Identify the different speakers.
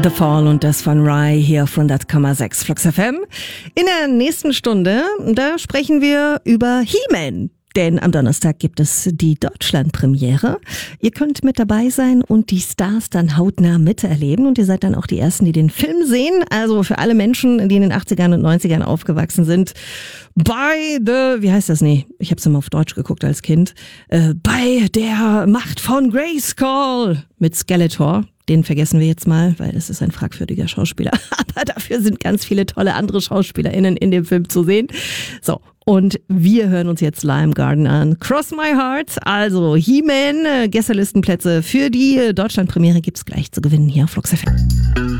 Speaker 1: The Fall und das von Rye hier auf 100,6 Flux FM. In der nächsten Stunde, da sprechen wir über He-Man. Denn am Donnerstag gibt es die Deutschland-Premiere. Ihr könnt mit dabei sein und die Stars dann hautnah miterleben. Und ihr seid dann auch die Ersten, die den Film sehen. Also für alle Menschen, die in den 80ern und 90ern aufgewachsen sind. Wie heißt das? Nee, ich habe es immer auf Deutsch geguckt als Kind. Bei der Macht von Grayskull mit Skeletor. Den vergessen wir jetzt mal, weil es ist ein fragwürdiger Schauspieler. Aber dafür sind ganz viele tolle andere SchauspielerInnen in dem Film zu sehen. So, und wir hören uns jetzt Lime Garden an. Cross My Heart, also He-Man, Gästelistenplätze für die Deutschlandpremiere gibt's gleich zu gewinnen hier auf Flux FM.